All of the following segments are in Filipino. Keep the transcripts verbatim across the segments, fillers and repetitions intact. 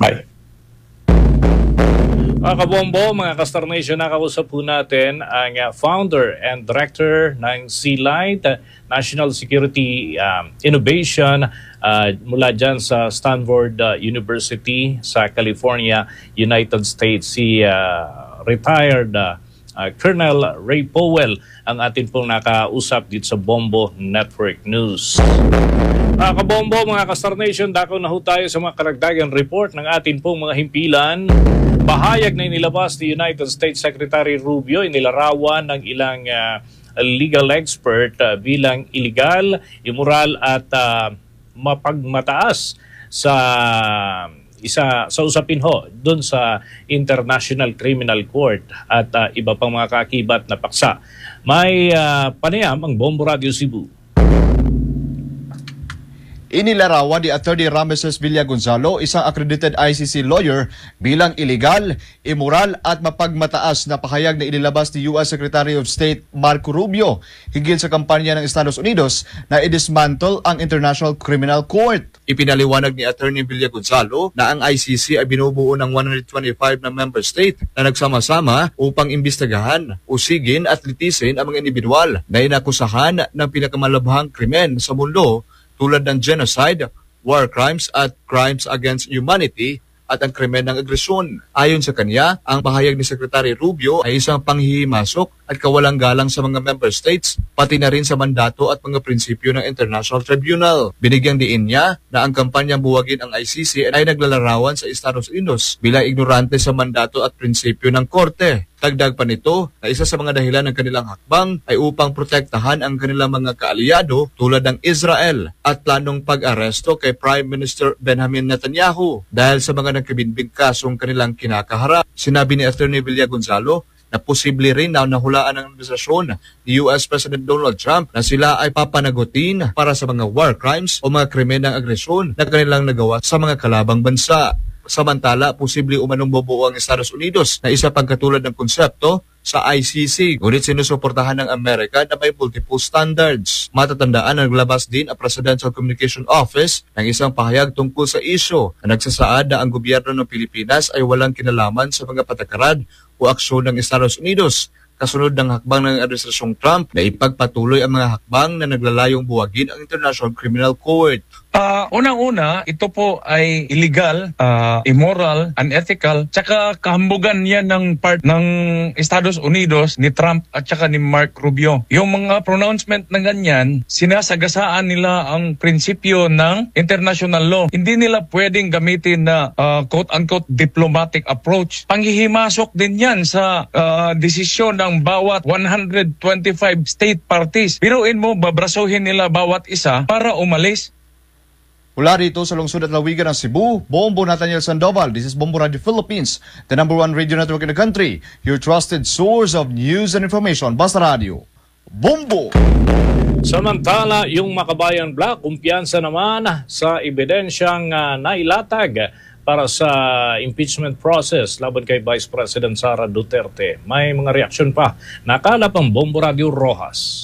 Bye. Mga kabombo, mga Kastar Nation, nakausap po natin ang uh, founder and director ng C-Light, uh, National Security uh, Innovation, uh, mula dyan sa Stanford uh, University sa California, United States, si uh, retired uh, uh, Colonel Ray Powell, ang atin pong nakausap dito sa Bombo Network News. Mga kabombo, mga Kastar Nation, dako na ho tayo sa mga karagdagang report ng atin pong mga himpilan. Bahayag na inilabas ni United States Secretary Rubio, inilarawan ng ilang uh, legal expert uh, bilang illegal, immoral at uh, mapagmataas sa isa sa usapin ho doon sa International Criminal Court at uh, iba pang mga kaakibat na paksa. May uh, panayam ang Bombo Radio Cebu. Inilarawan ni Attorney Rameses Villagonzalo, isang accredited I C C lawyer, bilang illegal, immoral at mapagmataas na pahayag na inilabas ni U S Secretary of State Marco Rubio hinggil sa kampanya ng Estados Unidos na i-dismantle ang International Criminal Court. Ipinaliwanag ni Attorney Villagonzalo na ang I C C ay binubuo ng one hundred twenty-five na member state na nagsama-sama upang imbestigahan, usigin at litisin ang mga individual na inakusahan ng pinakamalabhang krimen sa mundo tulad ng genocide, war crimes at crimes against humanity at ang krimen ng agresyon. Ayon sa kanya, ang pahayag ni Secretary Rubio ay isang panghihimasok at kawalang galang sa mga member states, pati na rin sa mandato at mga prinsipyo ng International Tribunal. Binigyang diin niya na ang kampanyang buwagin ang I C C ay naglalarawan sa Estados Unidos bilang ignorante sa mandato at prinsipyo ng Korte. Dagdag pa nito na isa sa mga dahilan ng kanilang hakbang ay upang protektahan ang kanilang mga kaalyado tulad ng Israel at planong pag-aresto kay Prime Minister Benjamin Netanyahu dahil sa mga nagkabinbing kasong kanilang kinakaharap. Sinabi ni Attorney Villagonzalo na posible rin na nahulaan ng administrasyon ni U S President Donald Trump na sila ay papanagutin para sa mga war crimes o mga krimen ng agresyon na kanilang nagawa sa mga kalabang bansa. Samantala, posible umanong bubuo ang Estados Unidos na isa pang katulad ng konsepto sa I C C. Ngunit sinusuportahan ng Amerika na may multiple standards. Matatandaan na naglabas din ang Presidential Communication Office ng isang pahayag tungkol sa isyo na nagsasaad na ang gobyerno ng Pilipinas ay walang kinalaman sa mga patakaran o aksyon ng Estados Unidos kasunod ng hakbang ng administrasyong Trump na ipagpatuloy ang mga hakbang na naglalayong buwagin ang International Criminal Court. Uh, Unang-una, ito po ay illegal, uh, immoral, unethical, tsaka kahambugan yan ng part ng Estados Unidos ni Trump at tsaka ni Mark Rubio. Yung mga pronouncement na ganyan, sinasagasaan nila ang prinsipyo ng international law. Hindi nila pwedeng gamitin na uh, quote-unquote diplomatic approach. Panghihimasok din yan sa uh, desisyon ng bawat one hundred twenty-five state parties. Biruin mo, babrasuhin nila bawat isa para umalis. Mula rito sa lungsod at lawigan ng Cebu, Bombo Nathaniel Sandoval. This is Bombo Radio Philippines, the number one radio network in the country. Your trusted source of news and information. Basta Radio. Bombo! Samantala, yung Makabayan Black, kumpiyansa naman sa ebidensyang uh, nailatag para sa impeachment process laban kay Vice President Sara Duterte. May mga reaksyon pa. Nakalap ang Bombo Radio Rojas.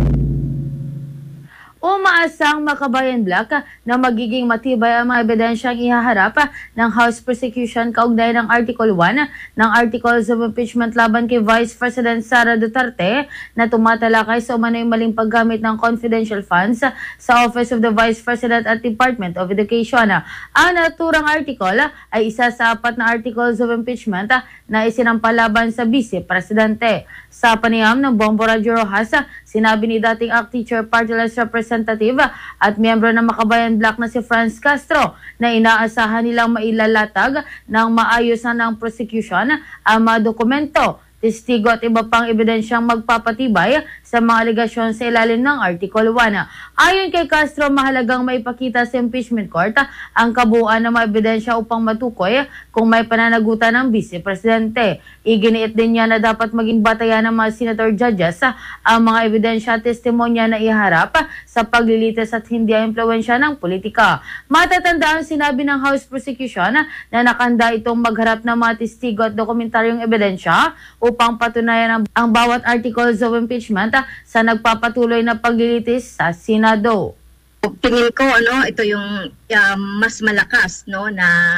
Umaasang Makabayan Black na magiging matibay ang mga ebidensyang ihaharap ng House Prosecution kaugnay ng Article one ng Articles of Impeachment laban kay Vice President Sara Duterte na tumatalakay sa umano'y maling paggamit ng confidential funds sa Office of the Vice President at Department of Education. Ang naturang article ay isa sa apat na Articles of Impeachment na isinampalaban sa Vice Presidente. Sa panayam ng Bombo Radio Rojas, sinabi ni dating A C T Teacher Party List Representative at miyembro ng Makabayan Black na si Franz Castro na inaasahan nilang mailalatag ng maayos na ng prosecution ang mga dokumento, testigo at iba pang ebidensyang magpapatibay sa mga aligasyon sa ilalim ng Article one. Ayon kay Castro, mahalagang maipakita sa impeachment court ang kabuuan ng mga ebidensya upang matukoy kung may pananagutan ng Vice Presidente. Iginiit din niya na dapat maging batayan ng mga senator judges ang mga ebidensya at testimonya na iharap sa paglilitis at hindi ang impluwensya ng politika. Matatandaan sinabi ng House Prosecution na nakanda itong magharap ng mga testigo at dokumentaryong ebidensya upang patunayan ang, ang bawat articles of impeachment sa nagpapatuloy na paglilitis sa Senado. Tingin ko ano ito yung um, mas malakas no na